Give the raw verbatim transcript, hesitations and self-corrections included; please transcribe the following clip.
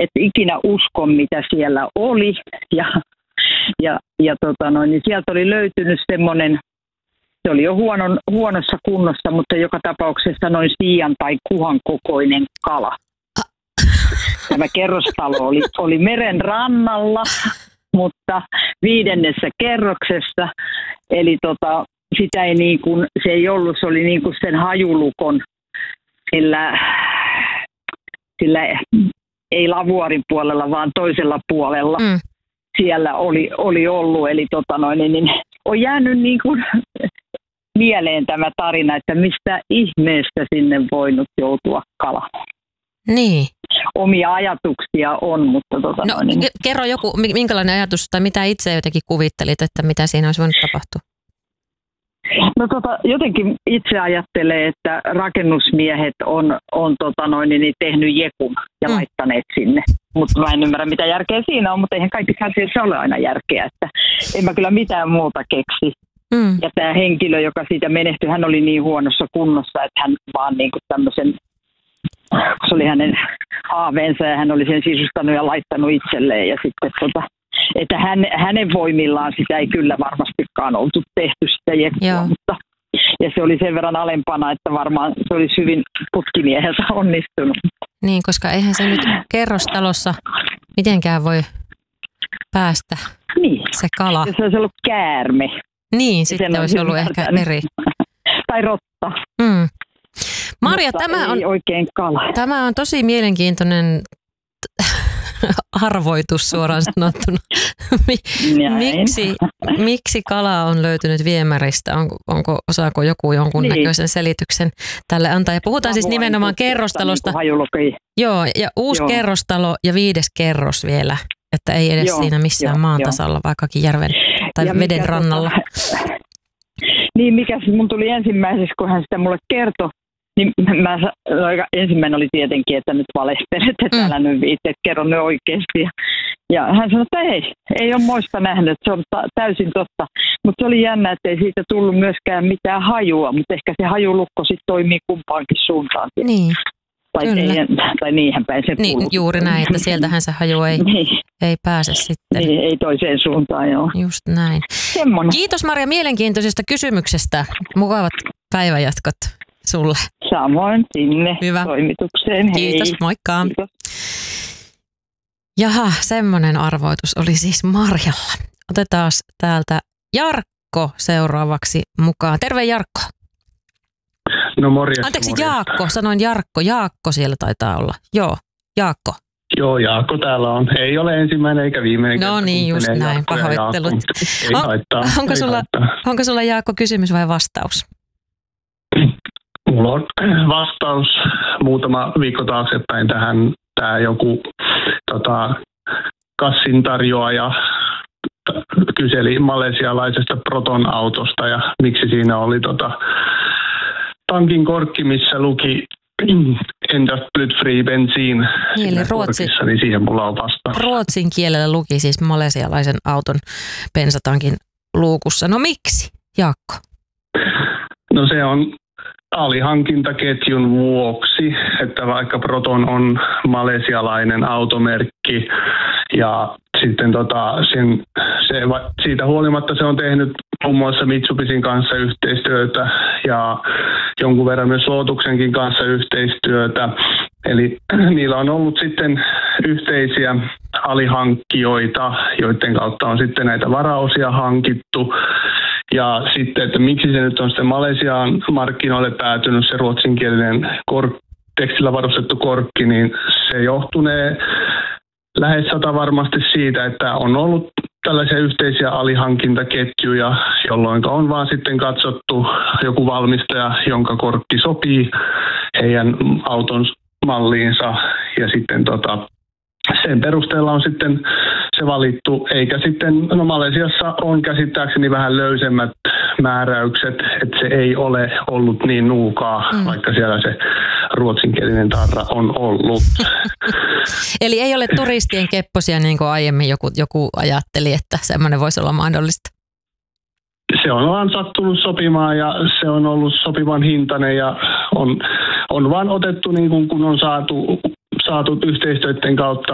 et ikinä usko, mitä siellä oli. Ja, ja, ja tota noin, niin sieltä oli löytynyt semmoinen, se oli jo huonon, huonossa kunnossa, mutta joka tapauksessa noin siian tai kuhan kokoinen kala. Tämä kerrostalo oli, oli meren rannalla, mutta viidennessä kerroksessa, eli tota, sitä ei niin kuin, se ei ollut, se oli niin kuin sen hajulukon, sillä, sillä ei lavuarin puolella, vaan toisella puolella mm. siellä oli, oli ollut, eli tota noin, niin on jäänyt niin kuin mieleen tämä tarina, että mistä ihmeestä sinne voinut joutua kala. Niin. Omia ajatuksia on, mutta tota no, noin, niin kerro joku, minkälainen ajatus tai mitä itse jotenkin kuvittelit, että mitä siinä olisi voinut tapahtua? No tota, jotenkin itse ajattelee, että rakennusmiehet on, on tota noin, niin tehnyt jekun ja mm. laittaneet sinne. Mutta mä en ymmärrä, mitä järkeä siinä on, mutta eihän kaikissa asioissa ole aina järkeä. Että en mä kyllä mitään muuta keksi. Mm. Ja tämä henkilö, joka siitä menehtyi, hän oli niin huonossa kunnossa, että hän vaan niinku tämmöisen, se oli hänen haaveensa ja hän oli sen sisustanut ja laittanut itselleen. Ja sitten tota, että hän, hänen voimillaan sitä ei kyllä varmastikaan oltu tehty sitä jekkua, mutta ja se oli sen verran alempana, että varmaan se olisi hyvin putkimieheltä onnistunut. Niin, koska eihän se nyt kerrostalossa mitenkään voi päästä niin. Se kala. Se olisi ollut käärme. Niin, sitten olisi ollut ehkä eri. Tai rotta. Mm. Marja, mutta tämä on, oikein kala. Tämä on tosi mielenkiintoinen arvoitus suoraan sanottuna. miksi, miksi kala on löytynyt viemäristä? Onko, onko, osaako joku jonkunnäköisen niin. selityksen tälle antaa? Ja puhutaan siis nimenomaan kerrostalosta. Niin Joo, ja uusi Joo. kerrostalo ja viides kerros vielä. Että ei edes Joo, siinä missään jo, maan tasalla, vaikkakin järven tai ja veden rannalla. Tota, niin, mikä mun tuli ensimmäiseksi, kun hän sitä mulle kertoi, niin mä, ensimmäinen oli tietenkin, että nyt valehtelet, että mm. älä nyt viitse, että kerro nyt oikeasti. Ja, ja hän sanoi, että ei, ei ole moista nähnyt, se on ta- täysin totta. Mutta se oli jännä, että ei siitä tullut myöskään mitään hajua, mutta ehkä se hajulukko sitten toimii kumpaankin suuntaan. Niin. Tai, ei, tai niinhän päin se niin, juuri näin, että sieltähän se haju ei, niin. ei pääse sitten. Niin, ei toiseen suuntaan, joo. Just näin. Semmoinen. Kiitos Marja mielenkiintoisesta kysymyksestä. Mukavat päivänjatkot sulle. Samoin sinne Hyvä. Toimitukseen. Kiitos, hei. Moikka. Kiitos. Jaha, semmoinen arvoitus oli siis Marjalla. Otetaan täältä Jarkko seuraavaksi mukaan. Terve Jarkko. No morjesta. Anteeksi morjesta. Jaakko, sanoin Jarkko. Jaakko siellä taitaa olla. Joo, Jaakko. Joo, Jaakko täällä on. Ei ole ensimmäinen eikä viimeinen. No kerta, niin, just näin. Jaakko Pahoittelut. Jaakko, ei on, haittaa. Onko, ei sulla, haittaa. onko sulla Jaakko kysymys vai vastaus? Mulla on vastaus muutama viikko taaksepäin tähän. Tämä joku tota, kassin tarjoaja kyseli malesialaisesta Proton-autosta ja miksi siinä oli tota, tankin korkki, missä luki endast blyfri bensiin. Niin, eli ruotsi, niin siihen mulla on vastaus. Ruotsin kielellä luki siis malesialaisen auton bensatankin luukussa. No miksi, Jaakko? No se on alihankintaketjun vuoksi, että vaikka Proton on malesialainen automerkki ja sitten tota, sen, se, siitä huolimatta se on tehnyt muun muassa Mitsubishin kanssa yhteistyötä ja jonkun verran myös Lotuksenkin kanssa yhteistyötä. Eli niillä on ollut sitten yhteisiä alihankkijoita, joiden kautta on sitten näitä varaosia hankittu. Ja sitten, että miksi se nyt on sitten Malesiaan markkinoille päätynyt se ruotsinkielinen kork, tekstillä varustettu korkki, niin se johtunee lähes sata varmasti siitä, että on ollut tällaisia yhteisiä alihankintaketjuja, jolloin on vaan sitten katsottu joku valmistaja, jonka korkki sopii heidän auton malliinsa ja sitten tota, sen perusteella on sitten se valittu, eikä sitten, no Malesiassa on käsittääkseni vähän löysemmät määräykset, että se ei ole ollut niin nuukaa, mm. vaikka siellä se ruotsinkielinen tarra on ollut. Eli ei ole turistien kepposia niin kuin aiemmin joku, joku ajatteli, että semmoinen voisi olla mahdollista? Se on vaan sattunut sopimaan ja se on ollut sopivan hintainen ja on, on vaan otettu niin kuin kun on saatu, saatu yhteistyöiden kautta